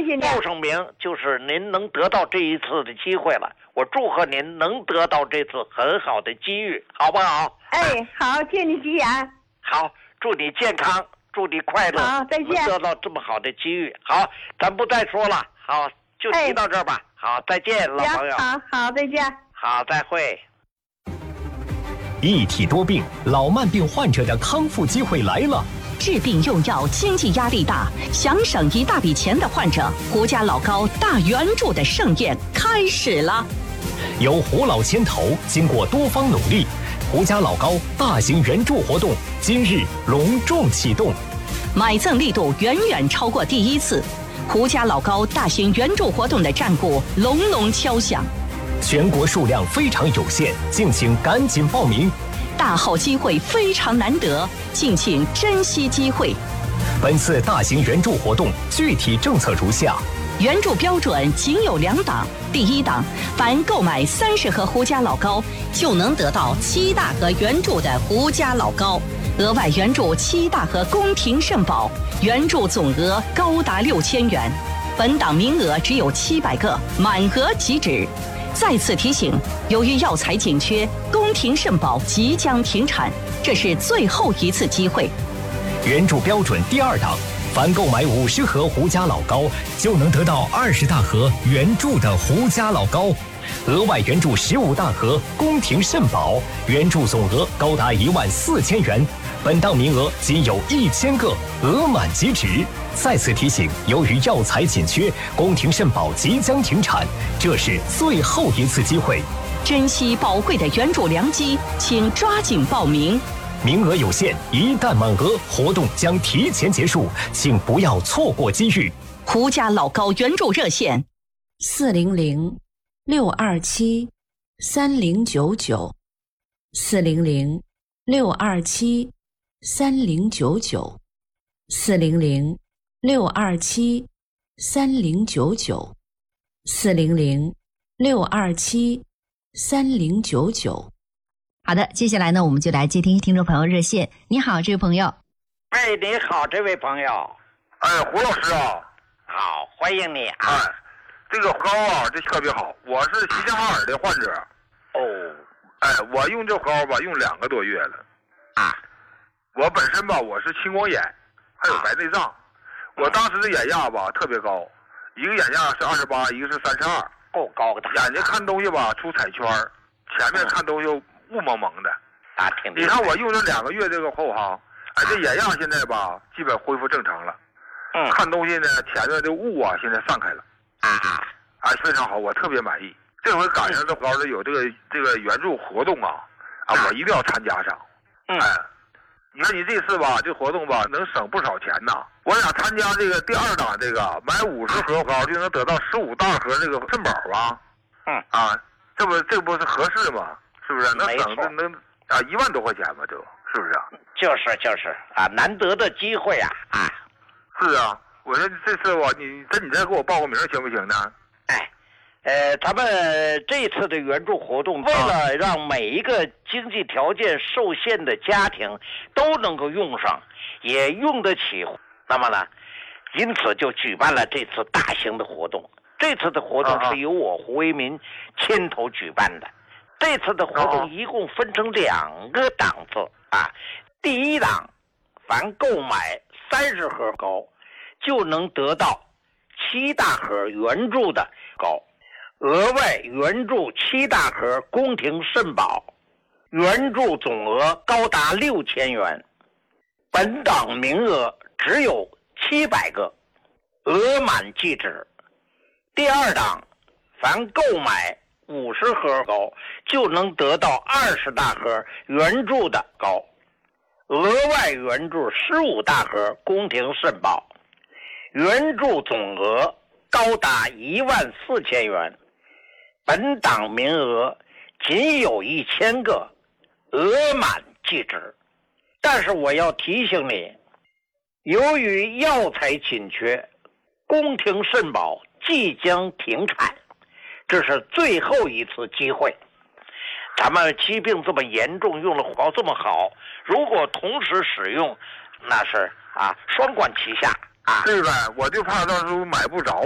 谢您。 报上名就是您能得到这一次的机会了，我祝贺您能得到这次很好的机遇，好不好？ 哎，好，借你吉言。 好，祝你健康，祝你快乐。 好，再见。 得到这么好的机遇，好，咱不再说了，好，就提到这儿吧。好，再见，老朋友。 好，再见。 好，再会。 一体多病，老慢病患者的康复机会来了。 治病用药，经济压力大，想省一大笔钱的患者，胡家老高大援助的盛宴开始了。 由胡老牵头，经过多方努力，胡家老高大型援助活动今日隆重启动， 买赠力度远远超过第一次，胡家老高大型援助活动的战鼓隆隆敲响。 全国数量非常有限，敬请赶紧报名。 大好机会非常难得，敬请珍惜机会。 本次大型援助活动具体政策如下： 援助标准仅有2档。第一档，凡购买30盒胡家老高，就能得到7大盒援助的胡家老高，额外援助7大盒宫廷肾宝，援助总额高达6000元。本档名额只有700个，满额即止。再次提醒，由于药材紧缺，宫廷肾宝即将停产，这是最后一次机会。 援助标准第2档，凡购买50盒胡家老高，就能得到20大盒援助的胡家老高，额外援助15大盒宫廷肾宝，援助总额高达14000元。本档名额仅有1000个，额满即止。再次提醒，由于药材紧缺，宫廷肾宝即将停产，这是最后一次机会。 珍惜宝贵的援助良机，请抓紧报名。 名额有限，一旦满额，活动将提前结束，请不要错过机遇。 胡家老高援助热线 400-627-3099，400-627-3099。好的，接下来呢，我们就来接听听众朋友热线。你好，这位朋友。 哎，你好，这位朋友。 哎，胡老师啊。 好，欢迎你啊。 哎，这个膏啊，这特别好。我是齐齐哈尔的患者。 哦。 哎，我用这膏吧，用2个多月了。 啊。 我本身吧，我是青光眼，还有白内障。我当时的眼压吧特别高，一个眼压是28，一个是32， 够高的。 眼睛看东西吧出彩圈，前面看东西雾蒙蒙的。 啊，挺。 你看我用这2个月这个后哈，哎，这眼压现在吧基本恢复正常了。看东西呢，前面的雾啊现在散开了。非常好，我特别满意。这回赶上这膏的有这个援助活动啊，我一定要参加上。你看你这次吧，这活动吧能省不少钱呐。我想参加这个第2档，这个买50盒膏就能得到15大盒这个肾宝啊。这不是合适吗？是不是？能省能1万多块钱嘛，这是不是啊？ 就是啊，难得的机会啊。 是啊，我说这次你再给我报个名行不行呢？ 咱们这次的援助活动，为了让每一个经济条件受限的家庭都能够用上，也用得起，那么呢，因此就举办了这次大型的活动。这次的活动是由我胡为民牵头举办的。这次的活动一共分成2个档次啊。第一档，凡购买30盒膏，就能得到7大盒援助的膏。额外援助7大盒宫廷肾宝，援助总额高达6000元。本档名额只有700个，额满即止。第2档，凡购买50盒膏，就能得到20大盒援助的膏，额外援助15大盒宫廷肾宝，援助总额高达14000元。本档名额仅有1000个，额满即止。但是我要提醒你，由于药材紧缺，宫廷肾宝即将停产，这是最后一次机会。咱们疾病这么严重，用了膏这么好，如果同时使用，那是双管齐下啊。 对呗，我就怕到时候买不着。